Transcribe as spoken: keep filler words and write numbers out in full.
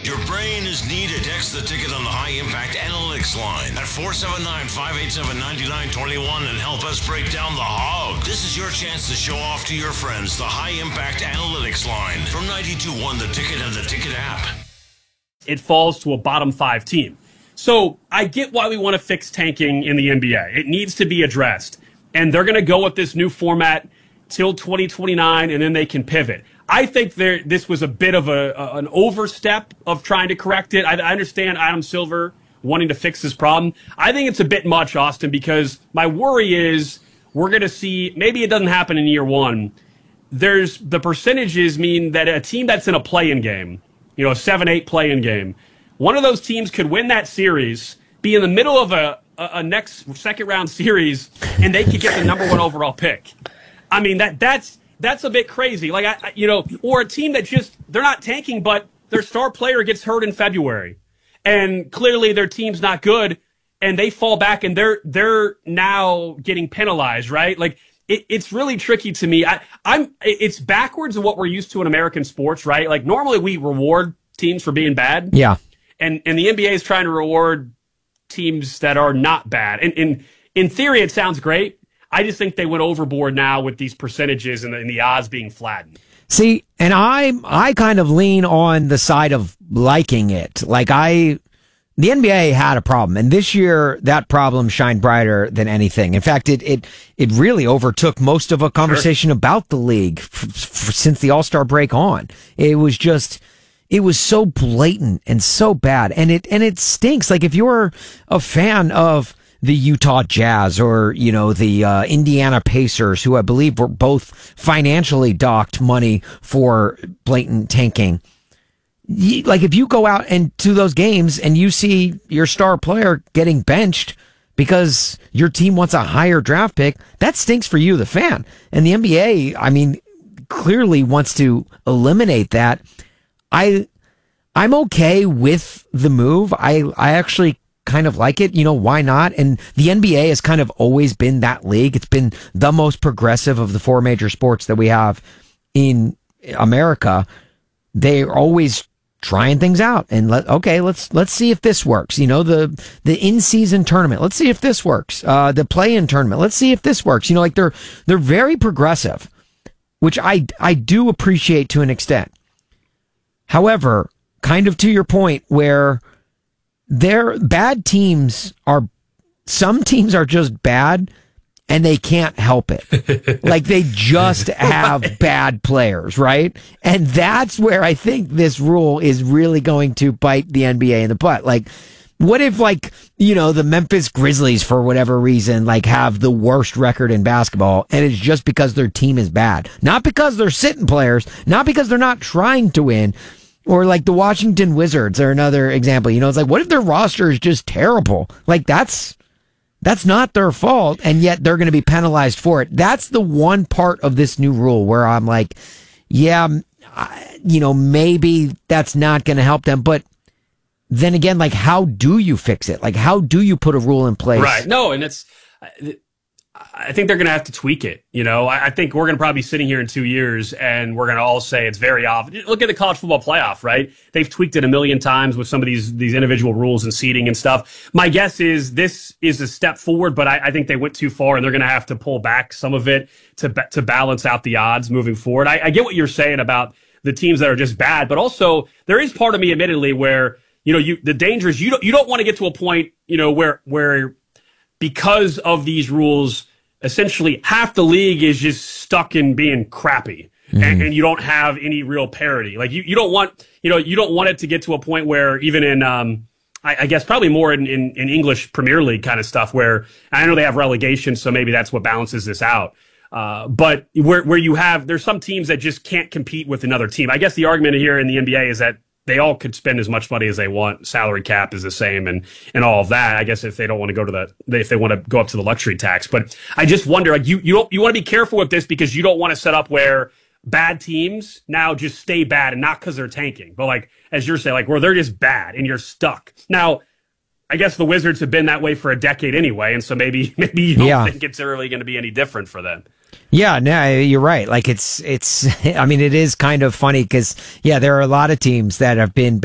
Your brain is needed. Text the ticket on the High Impact Analytics line at four seven nine, five eight seven, nine nine two one and help us break down the hog. This is your chance to show off to your friends the High Impact Analytics line from ninety-two point one The Ticket and the Ticket app. It falls to a bottom five team. So I get why we want to fix tanking in the N B A. It needs to be addressed. And they're going to go with this new format till twenty twenty-nine, and then they can pivot. I think there this was a bit of a, a an overstep of trying to correct it. I, I understand Adam Silver wanting to fix this problem. I think it's a bit much, Austin, because my worry is we're going to see, maybe it doesn't happen in year one. There's the percentages mean that a team that's in a play-in game, you know, a seven eight play-in game, one of those teams could win that series, be in the middle of a, a, a next second-round series, and they could get the number one overall pick. I mean, that that's that's a bit crazy. Like, I, you know, or a team that just, they're not tanking, but their star player gets hurt in February. And clearly their team's not good, and they fall back, and they're they're now getting penalized, right? Like, it, it's really tricky to me. I, I'm it's backwards of what we're used to in American sports, right? Like, normally we reward teams for being bad. Yeah. And and the N B A is trying to reward teams that are not bad. And in in theory, it sounds great. I just think they went overboard now with these percentages and the, and the odds being flattened. See, and I I kind of lean on the side of liking it. Like, I, the N B A had a problem, and this year that problem shined brighter than anything. In fact, it it it really overtook most of a conversation sure. about the league f- f- since the All-Star break on. It was just, it was so blatant and so bad, and it and it stinks. Like, if you're a fan of the Utah Jazz or, you know, the uh, Indiana Pacers, who I believe were both financially docked money for blatant tanking. You, like, if you go out and to those games and you see your star player getting benched because your team wants a higher draft pick, that stinks for you, the fan. And the N B A, I mean, clearly wants to eliminate that. I, I'm okay with the move. I, I actually kind of like it. You know, why not? And the N B A has kind of always been that league. It's been the most progressive of the four major sports that we have in America. They're always trying things out and let, okay, let's, let's see if this works. You know, the, the in-season tournament. Let's see if this works. Uh, the play-in tournament. Let's see if this works. You know, like, they're, they're very progressive, which I, I do appreciate to an extent. However, kind of to your point where their bad teams are, some teams are just bad and they can't help it. Like, they just have bad players, right? And that's where I think this rule is really going to bite the N B A in the butt. Like, what if, like, you know, the Memphis Grizzlies, for whatever reason, like, have the worst record in basketball, and it's just because their team is bad. Not because they're sitting players, not because they're not trying to win. Or like the Washington Wizards are another example. You know, it's like, what if their roster is just terrible? Like, that's that's not their fault, and yet they're going to be penalized for it. That's the one part of this new rule where I'm like, yeah, I, you know, maybe that's not going to help them. But then again, like, how do you fix it? Like, how do you put a rule in place? Right. No, and it's, I think they're going to have to tweak it. You know, I think we're going to probably be sitting here in two years and we're going to all say it's very obvious. Look at the college football playoff, right? They've tweaked it a million times with some of these these individual rules and seeding and stuff. My guess is this is a step forward, but I, I think they went too far and they're going to have to pull back some of it to to balance out the odds moving forward. I, I get what you're saying about the teams that are just bad, but also there is part of me, admittedly, where, you know, you the danger is you don't you don't want to get to a point, you know, where where because of these rules, essentially half the league is just stuck in being crappy, mm-hmm. and, and you don't have any real parity. Like, you, you don't want, you know, you don't want it to get to a point where even in, um, I, I guess probably more in, in, in English Premier League kind of stuff, where I know they have relegation, so maybe that's what balances this out. Uh, but where, where you have, there's some teams that just can't compete with another team. I guess the argument here in the N B A is that they all could spend as much money as they want. Salary cap is the same and, and all of that. I guess if they don't want to go to the, if they want to go up to the luxury tax. But I just wonder, like, you, you don't, you want to be careful with this because you don't want to set up where bad teams now just stay bad, and not because they're tanking, but like, as you're saying, like, where they're just bad and you're stuck. Now, I guess the Wizards have been that way for a decade anyway. And so maybe, maybe you don't yeah. think it's really going to be any different for them. Yeah, no, you're right. Like, it's, it's, I mean, it is kind of funny because, yeah, there are a lot of teams that have been